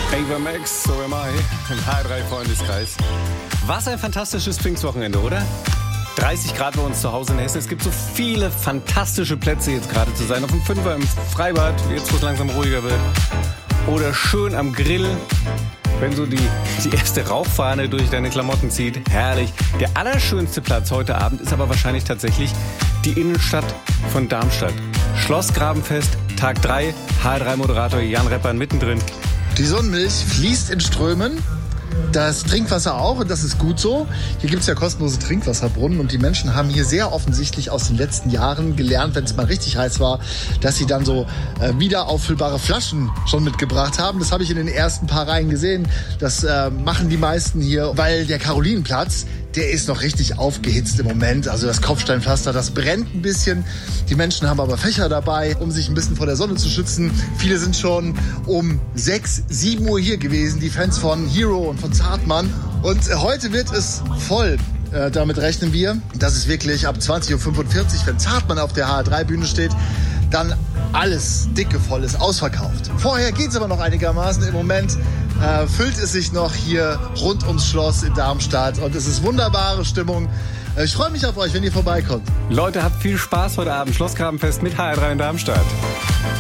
Ava Max, So Am I, im H3-Freundeskreis. Was ein fantastisches Pfingstwochenende, oder? 30 Grad bei uns zu Hause in Hessen. Es gibt so viele fantastische Plätze jetzt gerade zu sein. Auf dem Fünfer im Freibad, jetzt wo es langsam ruhiger wird. Oder schön am Grill, wenn so die erste Rauchfahne durch deine Klamotten zieht. Herrlich. Der allerschönste Platz heute Abend ist aber wahrscheinlich tatsächlich die Innenstadt von Darmstadt. Schloss Grabenfest, Tag 3, H3-Moderator Jan Reppan mittendrin. Die Sonnenmilch fließt in Strömen. Das Trinkwasser auch, und das ist gut so. Hier gibt es ja kostenlose Trinkwasserbrunnen und die Menschen haben hier sehr offensichtlich aus den letzten Jahren gelernt, wenn es mal richtig heiß war, dass sie dann so wieder auffüllbare Flaschen schon mitgebracht haben. Das habe ich in den ersten paar Reihen gesehen. Das machen die meisten hier, weil der Karolinenplatz, der ist noch richtig aufgehitzt im Moment. Also das Kopfsteinpflaster, das brennt ein bisschen. Die Menschen haben aber Fächer dabei, um sich ein bisschen vor der Sonne zu schützen. Viele sind schon um 6, 7 Uhr hier gewesen, die Fans von Hero und von Zartmann. Und heute wird es voll. Damit rechnen wir, dass es wirklich ab 20.45 Uhr, wenn Zartmann auf der HR3-Bühne steht, dann alles dicke voll ist, ausverkauft. Vorher geht es aber noch einigermaßen. Im Moment füllt es sich noch hier rund ums Schloss in Darmstadt und es ist wunderbare Stimmung. Ich freue mich auf euch, wenn ihr vorbeikommt. Leute, habt viel Spaß heute Abend. Schloss Grabenfest mit HR3 in Darmstadt.